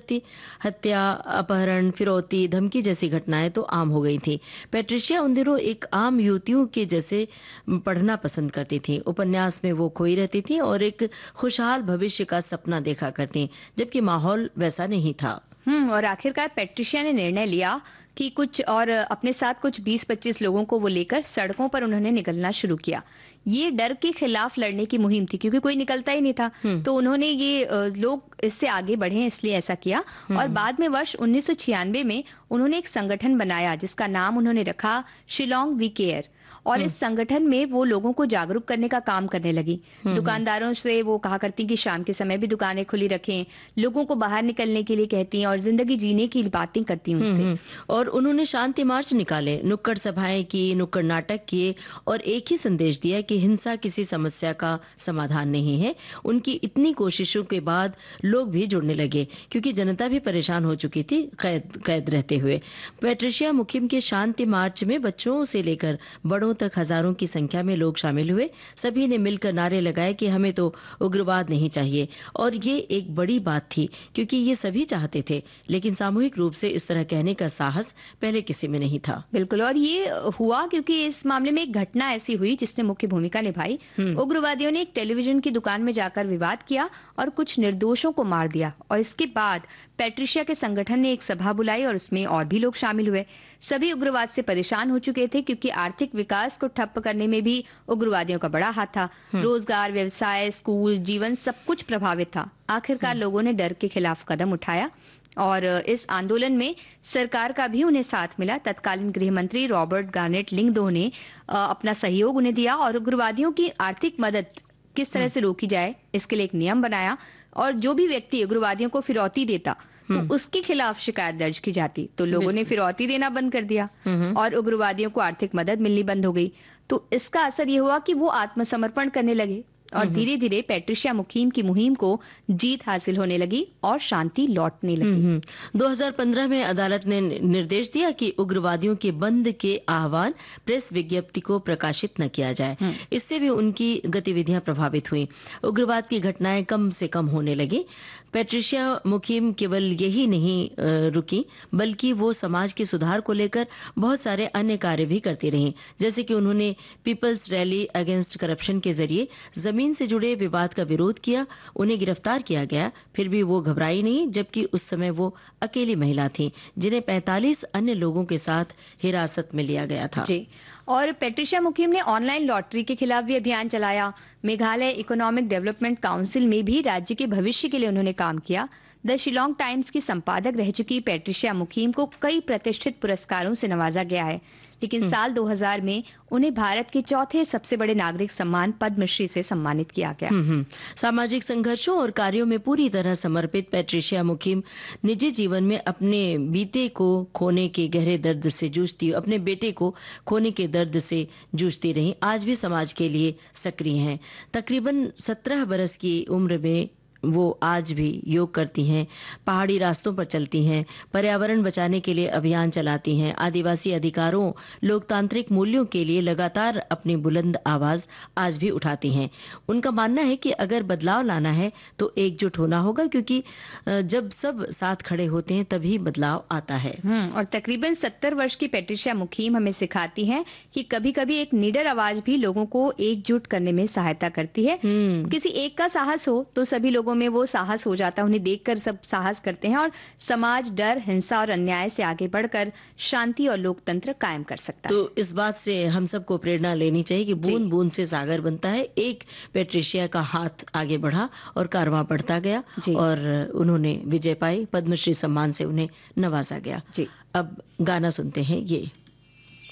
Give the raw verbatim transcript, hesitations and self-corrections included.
थी। हत्या, अपहरण, फिरौती, धमकी जैसी घटनाएं तो आम हो गई थी। पैट्रिशिया उन दिनों एक आम युवतियों के जैसे पढ़ना पसंद करती थी। उपन्यास में वो खोई रहती थी और एक खुशहाल भविष्य का सपना देखा करती, जबकि माहौल वैसा नहीं था। हम्म और आखिरकार पैट्रिशिया ने निर्णय लिया कि कुछ और अपने साथ कुछ बीस पच्चीस लोगों को वो लेकर सड़कों पर उन्होंने निकलना शुरू किया। ये डर के खिलाफ लड़ने की मुहिम थी, क्योंकि कोई निकलता ही नहीं था। तो उन्होंने ये अ, लोग इससे आगे बढ़े इसलिए ऐसा किया। और बाद में वर्ष उन्नीस सौ छियानवे में उन्होंने एक संगठन बनाया जिसका नाम उन्होंने रखा शिलोंग वी केयर। और इस संगठन में वो लोगों को जागरूक करने का काम करने लगी। दुकानदारों से वो कहा करती कि शाम के समय भी दुकानें खुली रखें, लोगों को बाहर निकलने के लिए कहती हैं और जिंदगी जीने की बातें करती हैं उनसे। और उन्होंने शांति मार्च निकाले, नुक्कड़ सभाएं की, नुक्कड़ नाटक किए और एक ही संदेश दिया कि हिंसा किसी समस्या का समाधान नहीं है। उनकी इतनी कोशिशों के बाद लोग भी जुड़ने लगे, क्योंकि जनता भी परेशान हो चुकी थी कैद कैद रहते हुए। पैट्रिशिया मुखिम के शांति मार्च में बच्चों से लेकर बड़ों तक हजारों की संख्या में लोग शामिल हुए। सभी ने मिलकर नारे लगाए कि हमें तो उग्रवाद नहीं चाहिए। और ये एक बड़ी बात थी, क्योंकि ये सभी चाहते थे, लेकिन सामूहिक रूप से इस तरह कहने का साहस पहले किसी में नहीं था। बिल्कुल, और ये हुआ क्योंकि इस मामले में एक घटना ऐसी हुई जिसने मुख्य भूमिका निभाई। उग्रवादियों ने एक टेलीविजन की दुकान में जाकर विवाद किया और कुछ निर्दोषों को मार दिया। और इसके बाद पैट्रिशिया के संगठन ने एक सभा बुलाई और उसमें और भी लोग शामिल हुए। सभी उग्रवाद से परेशान हो चुके थे, क्योंकि आर्थिक विकास को ठप्प करने में भी उग्रवादियों का बड़ा हाथ था। रोजगार, व्यवसाय, स्कूल, जीवन सब कुछ प्रभावित था। आखिरकार लोगों ने डर के खिलाफ कदम उठाया और इस आंदोलन में सरकार का भी उन्हें साथ मिला। तत्कालीन गृह मंत्री रॉबर्ट गार्नेट लिंगदो ने अपना सहयोग उन्हें दिया और उग्रवादियों की आर्थिक मदद किस तरह से रोकी जाए इसके लिए एक नियम बनाया। और जो भी व्यक्ति उग्रवादियों को फिरौती देता तो उसके खिलाफ शिकायत दर्ज की जाती। तो लोगों ने फिरौती देना बंद कर दिया और उग्रवादियों को आर्थिक मदद मिलनी बंद हो गई। तो इसका असर ये हुआ कि वो आत्मसमर्पण करने लगे और धीरे धीरे पैट्रिशिया मुखिम की मुहिम को जीत हासिल होने लगी और शांति लौटने लगी। दो हज़ार पंद्रह में अदालत ने निर्देश दिया कि उग्रवादियों के बंद के आह्वान प्रेस विज्ञप्ति को प्रकाशित न किया जाए। इससे भी उनकी गतिविधियां प्रभावित हुई। उग्रवाद की घटनाएं कम से कम होने लगी। पैट्रिशिया मुखिम केवल यही नहीं रुकी, बल्कि वो समाज के सुधार को लेकर बहुत सारे अन्य कार्य भी करती रहीं। जैसे कि उन्होंने पीपल्स रैली अगेंस्ट करप्शन के जरिए जमीन से जुड़े विवाद का विरोध किया। उन्हें गिरफ्तार किया गया, फिर भी वो घबराई नहीं, जबकि उस समय वो अकेली महिला थी जिन्हें पैंतालीस अन्य लोगों के साथ हिरासत में लिया गया था। जी। और पैट्रिशिया मुखिम ने ऑनलाइन लॉटरी के खिलाफ भी अभियान चलाया। मेघालय इकोनॉमिक डेवलपमेंट काउंसिल में भी राज्य के भविष्य के लिए उन्होंने काम किया। द शिलोंग टाइम्स की संपादक रह चुकी पैट्रिशिया मुखिम को कई प्रतिष्ठित पुरस्कारों से नवाजा गया है, लेकिन साल दो हज़ार में उन्हें भारत के चौथे सबसे बड़े नागरिक सम्मान पद्मश्री से सम्मानित किया गया। सामाजिक संघर्षों और कार्यों में पूरी तरह समर्पित पैट्रिशिया मुखिम निजी जीवन में अपने बीते को खोने के गहरे दर्द से जूझती अपने बेटे को खोने के दर्द से जूझती रही। आज भी समाज के लिए सक्रिय हैं। तकरीबन सत्रह बरस की उम्र में वो आज भी योग करती हैं, पहाड़ी रास्तों पर चलती हैं, पर्यावरण बचाने के लिए अभियान चलाती हैं, आदिवासी अधिकारों, लोकतांत्रिक मूल्यों के लिए लगातार अपनी बुलंद आवाज आज भी उठाती हैं। उनका मानना है कि अगर बदलाव लाना है तो एकजुट होना होगा, क्योंकि जब सब साथ खड़े होते हैं तभी बदलाव आता है। और तकरीबन सत्तर वर्ष की पैट्रिशिया मुखिम हमें सिखाती हैं कि कभी कभी एक निडर आवाज भी लोगों को एकजुट करने में सहायता करती है। किसी एक का साहस हो तो सभी लोगों में वो साहस हो जाता है, उन्हें देखकर सब साहस करते हैं और समाज डर, हिंसा और अन्याय से आगे बढ़कर शांति और लोकतंत्र कायम कर सकता है। तो इस बात से हम सबको प्रेरणा लेनी चाहिए कि बूंद बूंद से सागर बनता है। एक पैट्रिशिया का हाथ आगे बढ़ा और कारवां बढ़ता गया और उन्होंने विजय पाई। पद्मश्री सम्मान से उन्हें नवाजा गया। जी। अब गाना सुनते हैं ये।